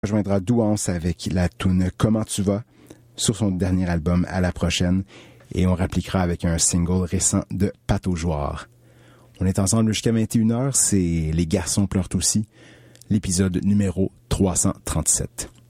rejoindra Douance avec la tune Comment tu vas sur son dernier album À la prochaine et on répliquera avec un single récent de Pat aux Joueurs. On est ensemble jusqu'à 21h, c'est Les garçons pleurent aussi, l'épisode numéro 337.